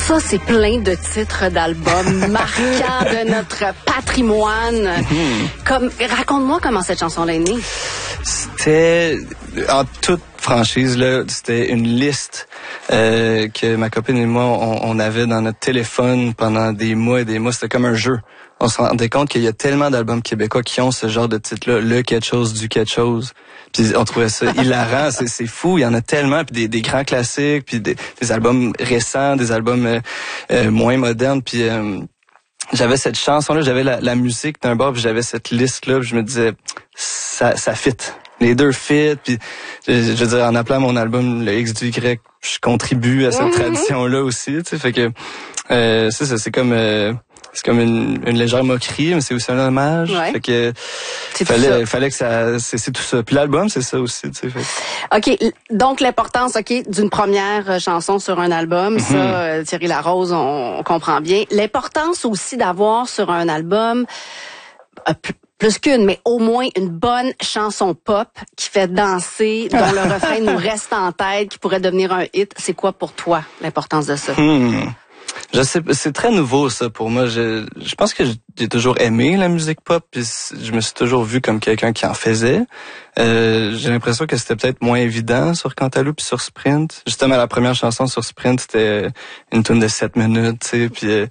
Ça, c'est plein de titres d'albums marquants de notre patrimoine. Raconte-moi comment cette chanson-là est née. C'était, en toute franchise, là, c'était une liste que ma copine et moi, on avait dans notre téléphone pendant des mois et des mois. C'était comme un jeu. On se rendait compte qu'il y a tellement d'albums québécois qui ont ce genre de titre-là, le quelque chose, du quelque chose. Puis on trouvait ça hilarant, c'est fou, il y en a tellement, puis des grands classiques, puis des albums récents, des albums moins modernes, puis j'avais cette chanson-là, j'avais la musique d'un bord, puis j'avais cette liste-là, puis je me disais, ça fit. Les deux fit, puis je veux dire, en appelant mon album le X du Y, je contribue à cette tradition-là aussi, tu sais, fait que c'est comme une légère moquerie, mais c'est aussi un hommage. Ouais. Fait que fallait que ça, c'est tout ça. Puis l'album, c'est ça aussi, tu sais. OK, donc l'importance, d'une première chanson sur un album, ça, Thierry Larose, on comprend bien. L'importance aussi d'avoir sur un album plus qu'une, mais au moins une bonne chanson pop qui fait danser, dont le refrain nous reste en tête, qui pourrait devenir un hit. C'est quoi pour toi l'importance de ça? Je sais, c'est très nouveau ça pour moi. Je pense que j'ai toujours aimé la musique pop, puis je me suis toujours vu comme quelqu'un qui en faisait. J'ai l'impression que c'était peut-être moins évident sur Cantaloupe puis sur Sprint. Justement, la première chanson sur Sprint, c'était une tune de 7 minutes, tu sais, puis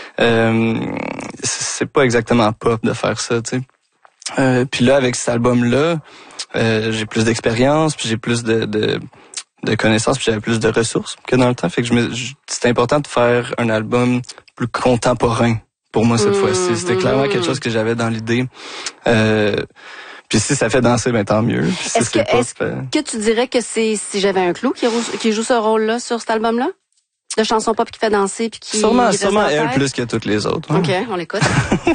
c'est pas exactement pop de faire ça, tu sais. Puis là, avec cet album-là, j'ai plus d'expérience, puis j'ai plus de connaissances, puis j'avais plus de ressources que dans le temps. Fait que c'était important de faire un album plus contemporain pour moi cette fois-ci. C'était clairement quelque chose que j'avais dans l'idée. Puis si ça fait danser, ben tant mieux. Est-ce que tu dirais que c'est Si j'avais un clou qui joue ce rôle-là sur cet album-là? De chanson pop qui fait danser puis qui... Sûrement elle plus que toutes les autres. OK, on l'écoute.